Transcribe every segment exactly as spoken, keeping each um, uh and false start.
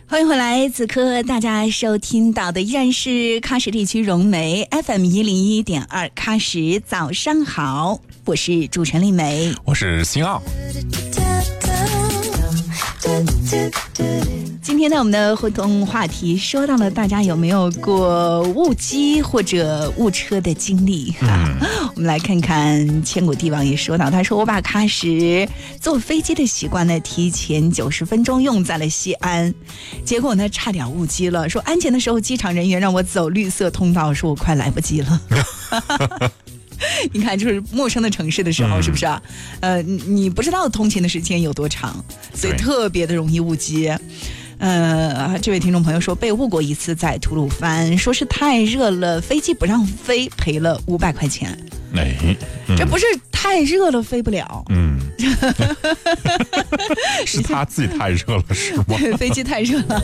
欢迎回来，此刻大家收听到的依然是喀什地区融媒 F M 一零一点二喀什早上好，我是主持人丽梅， 我是新奥。 今天呢，我们的互动话题说到了大家有没有过误机或者误车的经历、嗯啊、我们来看看千古帝王也说到，他说我把喀什坐飞机的习惯呢提前九十分钟用在了西安，结果呢差点误机了，说安检的时候机场人员让我走绿色通道，说我快来不及了你看，就是陌生的城市的时候、嗯、是不是啊？呃，你不知道通勤的时间有多长，所以特别的容易误机。呃，这位听众朋友说被误过一次，在吐鲁番，说是太热了，飞机不让飞，赔了五百块钱。 哎、嗯， 这不是太热了飞不了，嗯， 是他自己太热了，是吗？ 对，飞机太热了。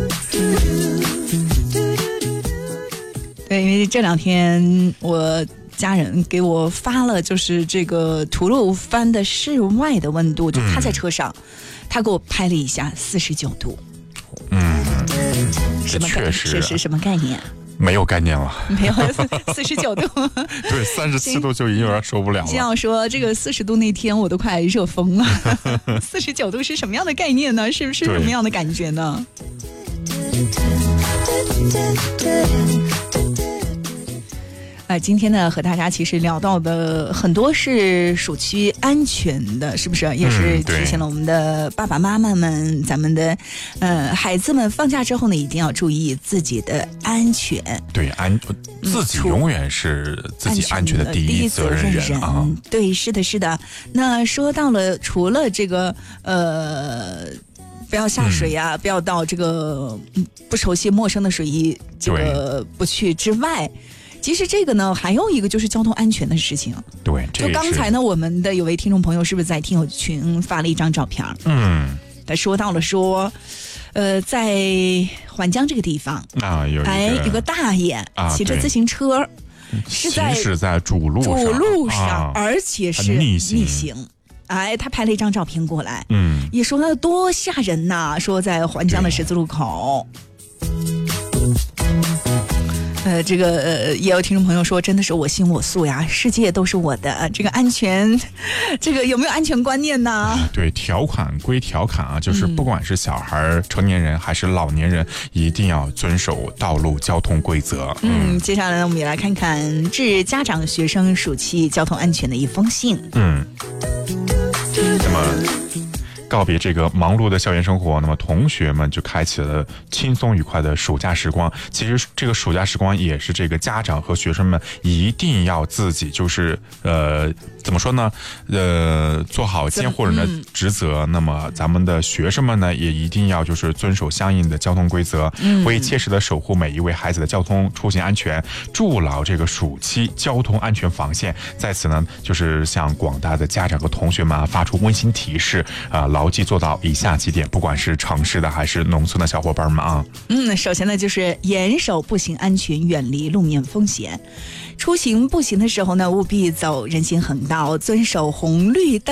对，因为这两天我家人给我发了，就是这个吐鲁番的室外的温度，就他在车上，嗯、他给我拍了一下，四十九度。 嗯， 什么确实、啊、是什么概念？ 没有概念了， 没有四十九度， 对，三十七度就已经有点受不了了。 这样说，这个四十度那天我都快热疯了。四十九度是什么样的概念呢？是不是什么样的感觉呢？呃，今天呢，和大家其实聊到的很多是暑期安全的，是不是？也是提醒了我们的爸爸妈妈们，咱们的呃孩子们放假之后呢，一定要注意自己的安全。 对，安自己永远是自己安全的第一责任人啊。 嗯、对，是的，是的。那说到了，除了这个呃。不要下水呀、啊嗯，不要到这个不熟悉陌生的水域这个不去之外，其实这个呢还有一个就是交通安全的事情。 对， 就刚才呢我们的有位听众朋友是不是在听友群发了一张照片？ 嗯， 他说到了说，呃，在环江这个地方啊，有一个哎有个大爷骑着自行车，啊、 是在行驶在主路上， 主路上， 啊、 而且是逆行。 逆行哎，他拍了一张照片过来， 嗯， 也说那多吓人呐！说在环江的十字路口，呃，这个呃，也有听众朋友说，真的是我行我素呀，世界都是我的。这个安全，这个有没有安全观念呢？ 对，条款归条款啊，就是不管是小孩、嗯、成年人还是老年人，一定要遵守道路交通规则。 嗯，嗯接下来呢，我们也来看看致家长学生暑期交通安全的一封信。 嗯。那么告别这个忙碌的校园生活，那么同学们就开启了轻松愉快的暑假时光。其实这个暑假时光也是这个家长和学生们一定要自己就是呃怎么说呢呃做好监护人的职责、嗯、那么咱们的学生们呢也一定要就是遵守相应的交通规则，嗯、为切实的守护每一位孩子的交通出行安全，筑牢这个暑期交通安全防线。在此呢就是向广大的家长和同学们、啊、发出温馨提示啊、呃牢记做到以下几点，不管是城市的还是农村的小伙伴们啊。 嗯，首先呢就是严守步行安全，远离路面风险。出行步行的时候呢，务必走人行横道，遵守红绿灯。